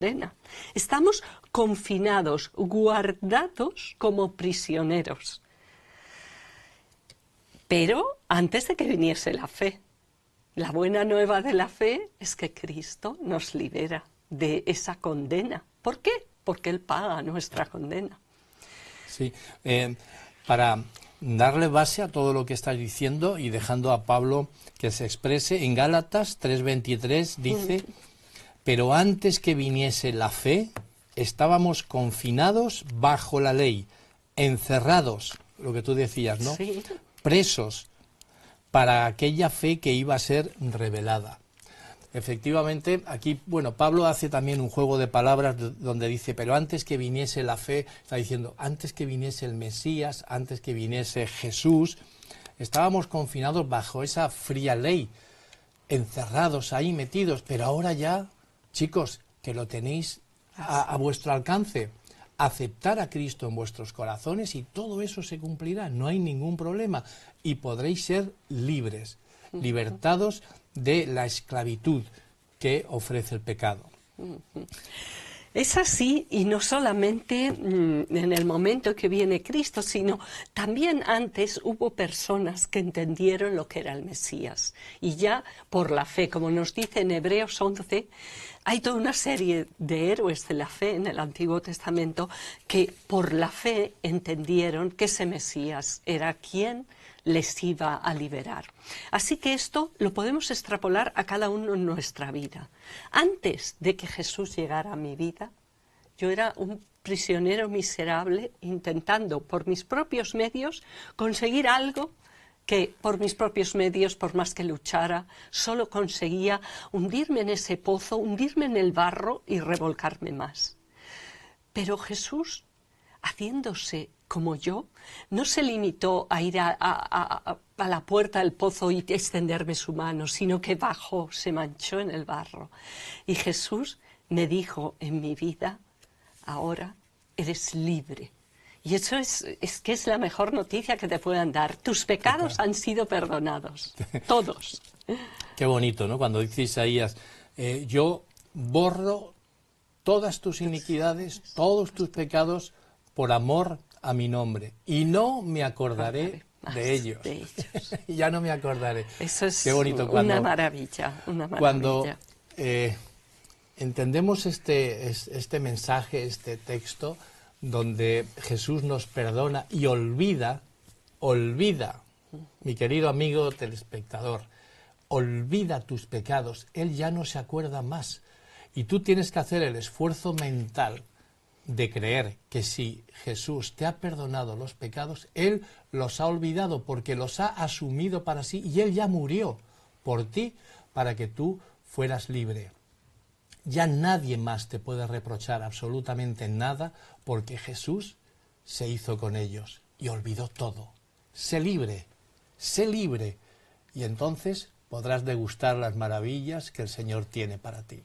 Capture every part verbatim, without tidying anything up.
condena. Estamos confinados, guardados como prisioneros. Pero antes de que viniese la fe, la buena nueva de la fe es que Cristo nos libera de esa condena. ¿Por qué? Porque Él paga nuestra condena. Sí, eh, para darle base a todo lo que estás diciendo y dejando a Pablo que se exprese, en Gálatas tres veintitrés dice, pero antes que viniese la fe, estábamos confinados bajo la ley, encerrados, lo que tú decías, ¿no? Sí. Presos para aquella fe que iba a ser revelada. Efectivamente, aquí, bueno, Pablo hace también un juego de palabras donde dice, pero antes que viniese la fe, está diciendo, antes que viniese el Mesías, antes que viniese Jesús, estábamos confinados bajo esa fría ley, encerrados ahí, metidos, pero ahora ya, chicos, que lo tenéis a, a vuestro alcance, aceptar a Cristo en vuestros corazones y todo eso se cumplirá, no hay ningún problema, y podréis ser libres, libertados de la esclavitud que ofrece el pecado. Es así, y no solamente mmm, en el momento que viene Cristo, sino también antes hubo personas que entendieron lo que era el Mesías. Y ya por la fe, como nos dice en Hebreos once, hay toda una serie de héroes de la fe en el Antiguo Testamento que por la fe entendieron que ese Mesías era quien les iba a liberar. Así que esto lo podemos extrapolar a cada uno en nuestra vida. Antes de que Jesús llegara a mi vida, yo era un prisionero miserable intentando por mis propios medios conseguir algo que por mis propios medios, por más que luchara, solo conseguía hundirme en ese pozo, hundirme en el barro y revolcarme más. Pero Jesús, haciéndose como yo, no se limitó a ir a, a, a, a la puerta del pozo y extenderme su mano, sino que bajó, se manchó en el barro. Y Jesús me dijo en mi vida, ahora eres libre. Y eso es, es que es la mejor noticia que te puedan dar. Tus pecados han sido perdonados, todos. Qué bonito, ¿no? Cuando dice Isaías, eh, yo borro todas tus iniquidades, todos tus pecados, por amor a mi nombre, y no me acordaré de ellos. De ellos. Ya no me acordaré. Eso es Qué bonito cuando, una maravilla, una maravilla. Cuando eh, entendemos este, este mensaje, este texto, donde Jesús nos perdona y olvida, olvida, mi querido amigo telespectador, olvida tus pecados, Él ya no se acuerda más. Y tú tienes que hacer el esfuerzo mental de creer que si Jesús te ha perdonado los pecados, Él los ha olvidado porque los ha asumido para sí y Él ya murió por ti para que tú fueras libre. Ya nadie más te puede reprochar absolutamente nada porque Jesús se hizo con ellos y olvidó todo. Sé libre, sé libre y entonces podrás degustar las maravillas que el Señor tiene para ti.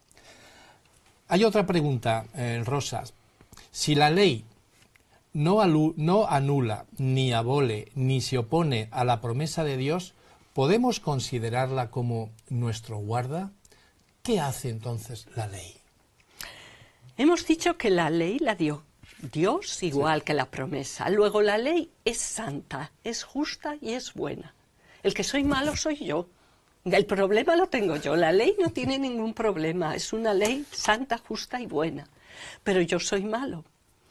Hay otra pregunta, eh, Rosas. Si la ley no, alu no anula, ni abole, ni se opone a la promesa de Dios, ¿podemos considerarla como nuestro guarda? ¿Qué hace entonces la ley? Hemos dicho que la ley la dio Dios igual sí. que la promesa. Luego la ley es santa, es justa y es buena. El que soy malo soy yo. El problema lo tengo yo. La ley no tiene ningún problema. Es una ley santa, justa y buena. Pero yo soy malo.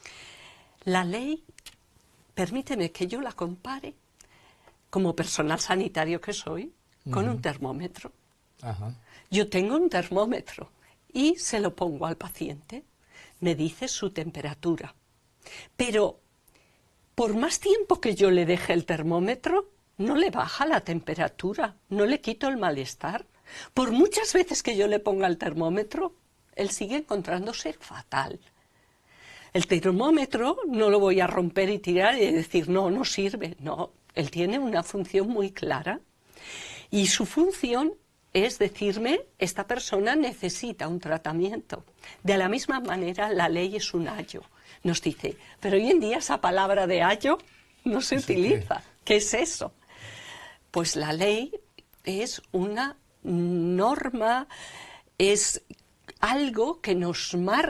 La ley, permíteme que yo la compare, como personal sanitario que soy, con uh-huh. un termómetro. Ajá. Yo tengo un termómetro y se lo pongo al paciente. Me dice su temperatura. Pero por más tiempo que yo le deje el termómetro, no le baja la temperatura, no le quito el malestar. Por muchas veces que yo le ponga el termómetro, él sigue encontrándose fatal. El termómetro no lo voy a romper y tirar y decir, no, no sirve. No, él tiene una función muy clara y su función es decirme, esta persona necesita un tratamiento. De la misma manera, la ley es un ayo. Nos dice, pero hoy en día esa palabra de ayo no se utiliza. ¿Qué es eso? Pues la ley es una norma, es algo que nos marca